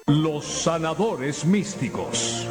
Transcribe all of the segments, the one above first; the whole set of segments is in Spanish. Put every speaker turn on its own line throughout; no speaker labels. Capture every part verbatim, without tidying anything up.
Los sanadores místicos.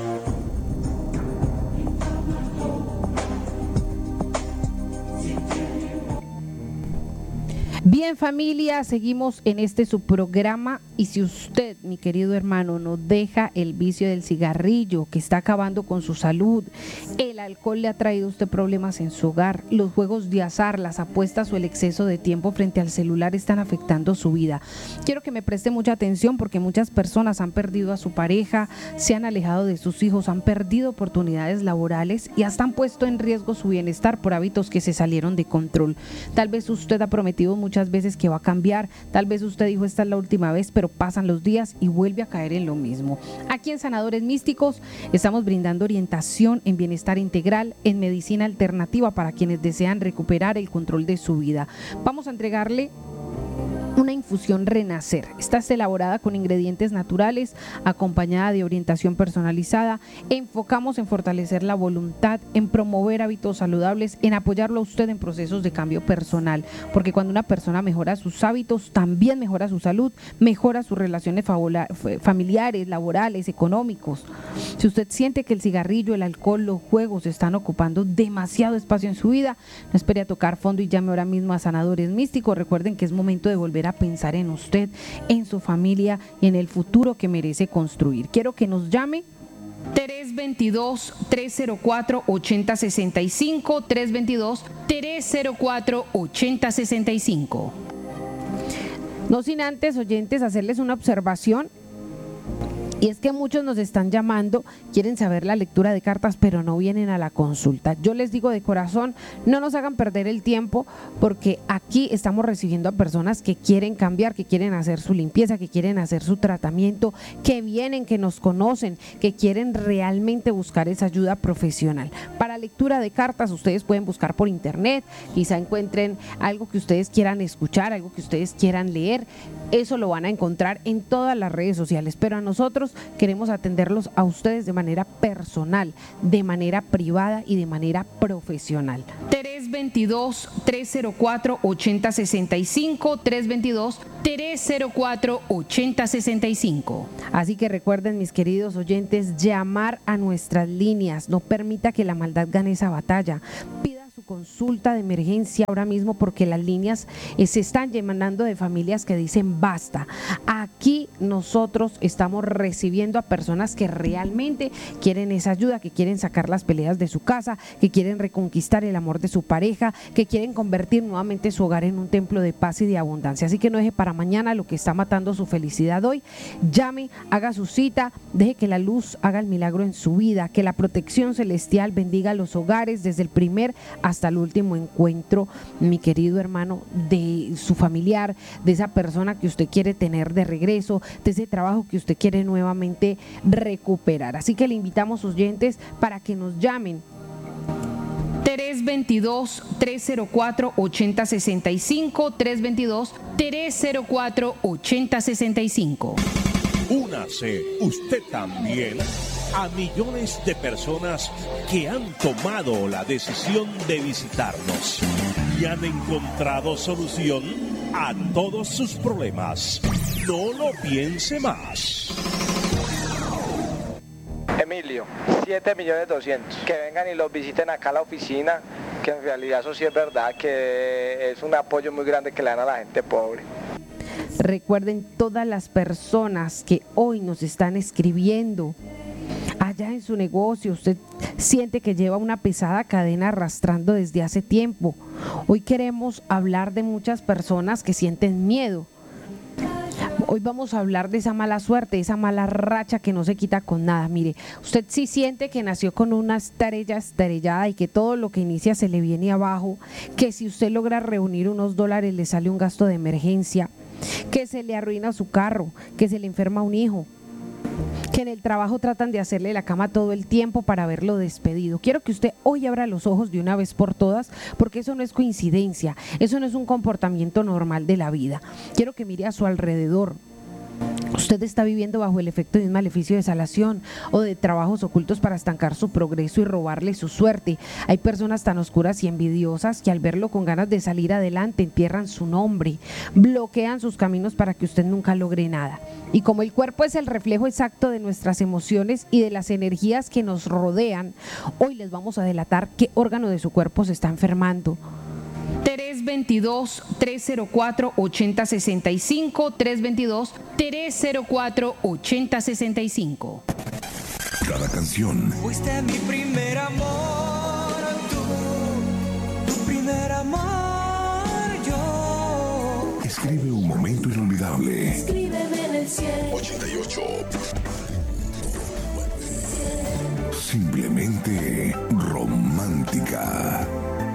Bien, familia, seguimos en este su programa, y si usted, mi querido hermano, no deja el vicio del cigarrillo que está acabando con su salud, el alcohol le ha traído a usted problemas en su hogar, los juegos de azar, las apuestas o el exceso de tiempo frente al celular están afectando su vida. Quiero que me preste mucha atención, porque muchas personas han perdido a su pareja, se han alejado de sus hijos, han perdido oportunidades laborales y hasta han puesto en riesgo su bienestar por hábitos que se salieron de control. Tal vez usted ha prometido muchas veces que va a cambiar, tal vez usted dijo esta es la última vez, pero pasan los días y vuelve a caer en lo mismo. Aquí en Sanadores Místicos estamos brindando orientación en bienestar integral, en medicina alternativa para quienes desean recuperar el control de su vida. Vamos a entregarle una infusión Renacer. Esta está elaborada con ingredientes naturales, acompañada de orientación personalizada. Enfocamos en fortalecer la voluntad, en promover hábitos saludables, en apoyarlo a usted en procesos de cambio personal, porque cuando una persona mejora sus hábitos, también mejora su salud, mejora sus relaciones familiares, laborales, económicos. Si usted siente que el cigarrillo, el alcohol, los juegos están ocupando demasiado espacio en su vida, no espere a tocar fondo y llame ahora mismo a Sanadores Místicos. Recuerden que es momento de volver a pensar en usted, en su familia y en el futuro que merece construir. Quiero que nos llame tres dos dos, tres cero cuatro, ocho cero seis cinco, tres dos dos, tres cero cuatro, ocho cero seis cinco. No sin antes, oyentes, hacerles una observación. Y es que muchos nos están llamando, quieren saber la lectura de cartas, pero no vienen a la consulta. Yo les digo de corazón, no nos hagan perder el tiempo, porque aquí estamos recibiendo a personas que quieren cambiar, que quieren hacer su limpieza, que quieren hacer su tratamiento, que vienen, que nos conocen, que quieren realmente buscar esa ayuda profesional. Para lectura de cartas, ustedes pueden buscar por internet, quizá encuentren algo que ustedes quieran escuchar, algo que ustedes quieran leer. Eso lo van a encontrar en todas las redes sociales, pero a nosotros queremos atenderlos a ustedes de manera personal, de manera privada y de manera profesional. tres dos dos, tres cero cuatro, ocho cero seis cinco, tres dos dos, tres cero cuatro, ocho cero seis cinco. Así que recuerden, mis queridos oyentes, llamar a nuestras líneas. No permita que la maldad gane esa batalla. Pida su consulta de emergencia ahora mismo, porque las líneas eh, se están llenando de familias que dicen basta. Aquí nosotros estamos recibiendo a personas que realmente quieren esa ayuda, que quieren sacar las peleas de su casa, que quieren reconquistar el amor de su pareja, que quieren convertir nuevamente su hogar en un templo de paz y de abundancia. Así que no deje para mañana lo que está matando su felicidad hoy. Llame, haga su cita, deje que la luz haga el milagro en su vida, que la protección celestial bendiga los hogares desde el primer hasta el último encuentro, mi querido hermano, de su familiar, de esa persona que usted quiere tener de regreso, de ese trabajo que usted quiere nuevamente recuperar. Así que le invitamos, oyentes, para que nos llamen. tres dos dos, tres cero cuatro, ocho cero seis cinco, tres dos dos, tres cero cuatro, ocho cero seis cinco.
Únase usted también a millones de personas que han tomado la decisión de visitarnos y han encontrado solución a todos sus problemas. No lo piense más.
Emilio, siete millones doscientos. Que vengan y los visiten acá a la oficina, que en realidad eso sí es verdad, que es un apoyo muy grande que le dan a la gente pobre.
Recuerden, todas las personas que hoy nos están escribiendo, allá en su negocio, usted siente que lleva una pesada cadena arrastrando desde hace tiempo. Hoy queremos hablar de muchas personas que sienten miedo. Hoy vamos a hablar de esa mala suerte, esa mala racha que no se quita con nada. Mire, usted sí siente que nació con una estrella estrellada y que todo lo que inicia se le viene abajo, que si usted logra reunir unos dólares le sale un gasto de emergencia, que se le arruina su carro, que se le enferma un hijo, que en el trabajo tratan de hacerle la cama todo el tiempo para verlo despedido. Quiero que usted hoy abra los ojos de una vez por todas, porque eso no es coincidencia, eso no es un comportamiento normal de la vida. Quiero que mire a su alrededor. Usted está viviendo bajo el efecto de un maleficio de salación o de trabajos ocultos para estancar su progreso y robarle su suerte. Hay personas tan oscuras y envidiosas que al verlo con ganas de salir adelante entierran su nombre, bloquean sus caminos para que usted nunca logre nada. Y como el cuerpo es el reflejo exacto de nuestras emociones y de las energías que nos rodean, hoy les vamos a delatar qué órgano de su cuerpo se está enfermando.
tres veintidós, tres cero cuatro, ochenta sesenta y cinco, tres veintidós, tres cero cuatro, ochenta sesenta y cinco.
Cada canción
Fuiste mi primer amor, tú, tu primer amor, yo.
escribe un momento inolvidable.
Escríbeme en el cielo.
ochenta y ocho. Simplemente romántica.